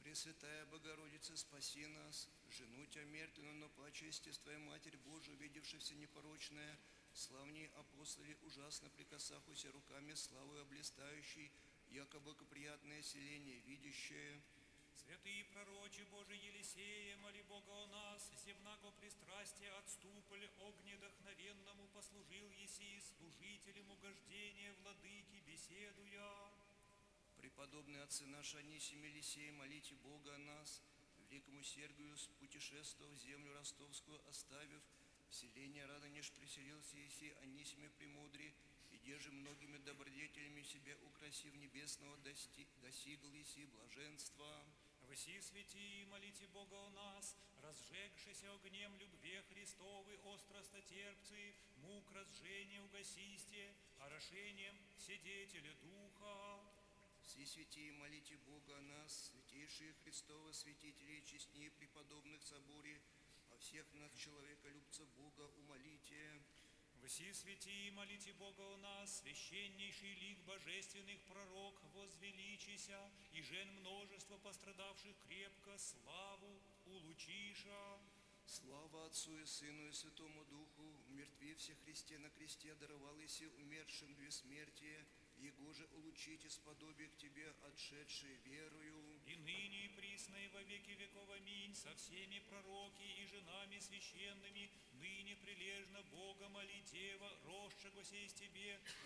Пресвятая Богородица, спаси нас, жену Тебя мертвенную, но по очистеству Матерь Божию, видевшаяся непорочная, славней апостоле, ужасно прикасахуся руками славы облистающей, яко благоприятное селение, видящее. Святые пророче Божий Елисея, моли Бога о нас, земнаго пристрастия отступоль огнедохновенному послужил еси, служителем угождения владыки беседуя. Преподобные отцы наши Анисим и Елисей, молите Бога о нас, великому Сергию, путешествовав в землю ростовскую, оставив, в селение Радонеж приселился еси Анисиме премудрей, и деже многими добродетелями себя украсив небесного достигл еси блаженства. Вси святии, молите Бога о нас, разжегшися огнем любви Христовы, острстотерпцы, мук разжения угасисте, орошением Вседетеля Духа. Все святые, молите Бога о нас, святейшие Христовы святители, честнее преподобных соборе, о всех нас, человеколюбца Бога, умолите. Вси святии, молите Бога о нас, священнейший лик божественных пророк, возвеличися, и жен множество пострадавших крепко, славу улучиша. Слава Отцу и Сыну и Святому Духу, умертви все Христе на кресте, даровал еси умершим бессмертие, Его же улучите сподобие к Тебе, отшедшей верою. И ныне и присно и во веки веков аминь, со всеми пророки и женами священными, ныне прилежно Бога моли Дева, росшего сей из Тебе,